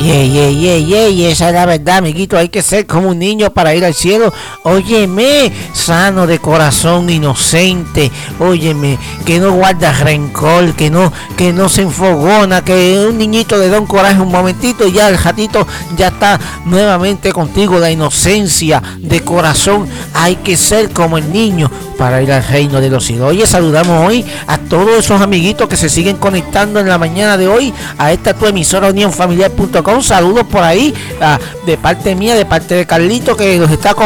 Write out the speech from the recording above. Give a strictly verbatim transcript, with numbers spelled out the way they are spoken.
Ey, ey, ey, ey, ey, esa es la verdad, amiguito. Hay que ser como un niño para ir al cielo. Óyeme, sano de corazón, inocente. Óyeme, que no guarda rencor, que no, que no se enfogona, que un niñito le da un coraje un momentito y ya el ratito ya está nuevamente contigo. La inocencia de corazón. Hay que ser como el niño para ir al reino de los cielos. Oye, saludamos hoy a todos esos amiguitos que se siguen conectando en la mañana de hoy a esta tu emisora unión familiar punto com. Saludos por ahí, uh, de parte mía, de parte de Carlito, que nos está